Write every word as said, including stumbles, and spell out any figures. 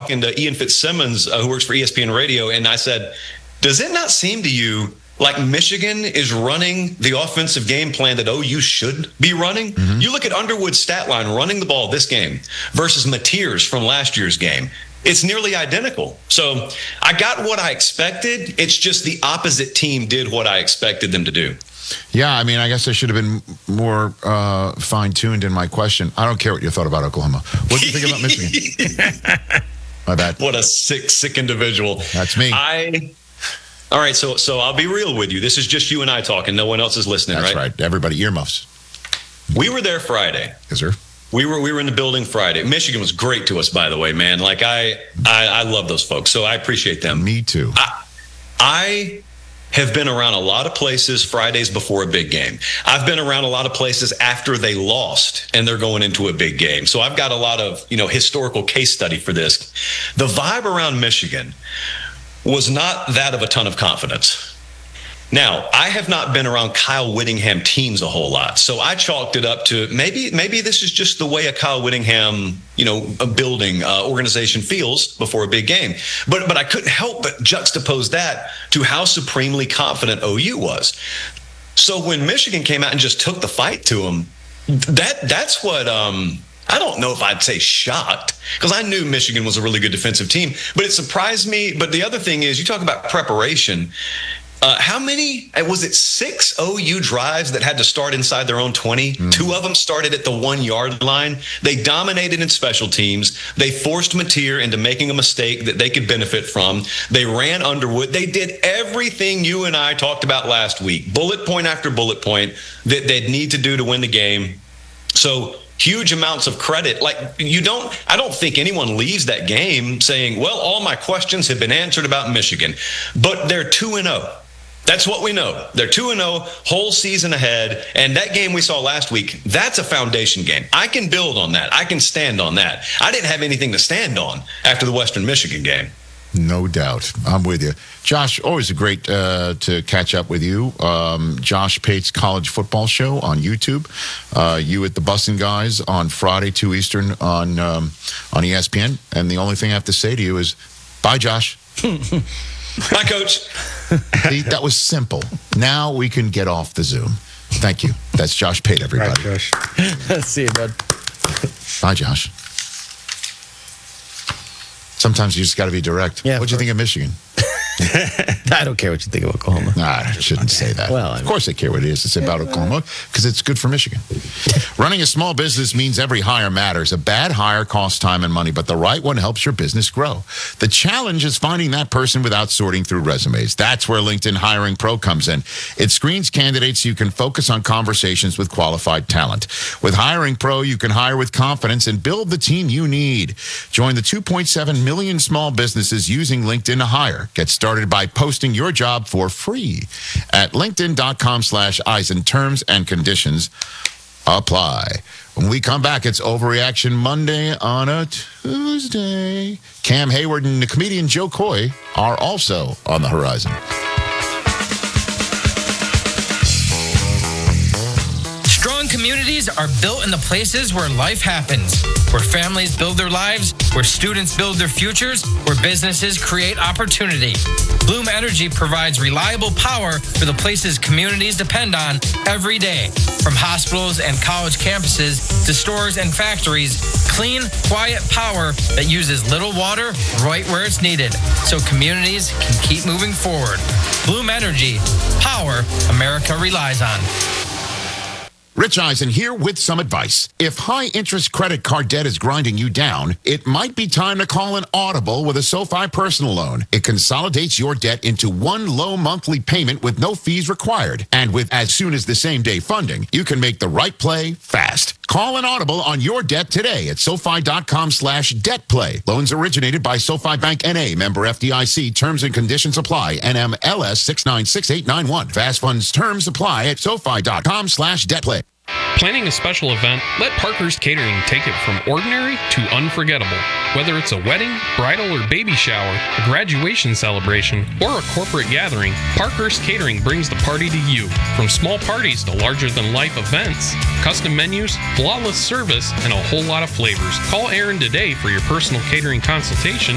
talking to Ian Fitzsimmons, uh, who works for E S P N Radio, and I said, does it not seem to you like Michigan is running the offensive game plan that O U should be running? Mm-hmm. You look at Underwood's stat line running the ball this game versus Mateer's from last year's game. It's nearly identical. So I got what I expected. It's just the opposite team did what I expected them to do. Yeah, I mean, I guess I should have been more uh, fine-tuned in my question. I don't care what you thought about Oklahoma. What do you think about Michigan? My bad. What a sick, sick individual. That's me. I. All right, so so I'll be real with you. This is just you and I talking. No one else is listening, That's right? That's right. Everybody earmuffs. We were there Friday. Yes, sir. We were we were in the building Friday. Michigan was great to us, by the way, man. Like, I I, I love those folks, so I appreciate them. Me too. I, I have been around a lot of places Fridays before a big game. I've been around a lot of places after they lost and they're going into a big game. So I've got a lot of, you know, historical case study for this. The vibe around Michigan was not that of a ton of confidence. Now, I have not been around Kyle Whittingham teams a whole lot, so I chalked it up to maybe maybe this is just the way a Kyle Whittingham, you know, a building uh, organization feels before a big game. But but I couldn't help but juxtapose that to how supremely confident O U was. So when Michigan came out and just took the fight to them, that that's what um, I don't know if I'd say shocked, because I knew Michigan was a really good defensive team, but it surprised me. But the other thing is, you talk about preparation. Uh, how many, was it six O U drives that had to start inside their own twenty? Mm. Two of them started at the one-yard line. They dominated in special teams. They forced Mateer into making a mistake that they could benefit from. They ran Underwood. They did everything you and I talked about last week, bullet point after bullet point, that they'd need to do to win the game. So huge amounts of credit. Like, you don't, I don't think anyone leaves that game saying, well, all my questions have been answered about Michigan. But they're two and oh. That's what we know. They're two and oh, whole season ahead. And that game we saw last week, that's a foundation game. I can build on that. I can stand on that. I didn't have anything to stand on after the Western Michigan game. No doubt. I'm with you. Josh, always a great uh, to catch up with you. Um, Josh Pate's College Football Show on YouTube. Uh, you at the Bussin' Guys on Friday, two Eastern on, um, on E S P N. And the only thing I have to say to you is, bye, Josh. Bye, Coach. See, that was simple. Now we can get off the Zoom. Thank you. That's Josh Pate, everybody. Right, Josh. See you, bud. Bye, Josh. Sometimes you just got to be direct. Yeah, What'd you think of Michigan? I don't care what you think of Oklahoma. Nah, I shouldn't say that. Well, I mean, of course I care what it is to say about Oklahoma, because it's good for Michigan. Running a small business means every hire matters. A bad hire costs time and money, but the right one helps your business grow. The challenge is finding that person without sorting through resumes. That's where LinkedIn Hiring Pro comes in. It screens candidates so you can focus on conversations with qualified talent. With Hiring Pro, you can hire with confidence and build the team you need. Join the two point seven million small businesses using LinkedIn to hire. Get started by posting your job for free at linkedin.com slash Eisen. Terms and conditions apply. When we come back, it's Overreaction Monday on a Tuesday. Cam Hayward and the comedian Joe Coy are also on the horizon. Strong communities are built in the places where life happens, where families build their lives, where students build their futures, where businesses create opportunity. Bloom Energy provides reliable power for the places communities depend on every day. From hospitals and college campuses to stores and factories, clean, quiet power that uses little water right where it's needed, so communities can keep moving forward. Bloom Energy, power America relies on. Rich Eisen here with some advice. If high-interest credit card debt is grinding you down, it might be time to call an Audible with a SoFi personal loan. It consolidates your debt into one low monthly payment with no fees required. And with as soon as the same day funding, you can make the right play fast. Call an Audible on your debt today at SoFi.com slash debt play. Loans originated by SoFi Bank N A, member F D I C. Terms and conditions apply. N M L S six nine six eight nine one. Fast funds terms apply at SoFi.com slash debt play. Planning a special event? Let Parker's Catering take it from ordinary to unforgettable. Whether it's a wedding, bridal or baby shower, a graduation celebration, or a corporate gathering, Parker's Catering brings the party to you. From small parties to larger-than-life events, custom menus, flawless service, and a whole lot of flavors. Call Aaron today for your personal catering consultation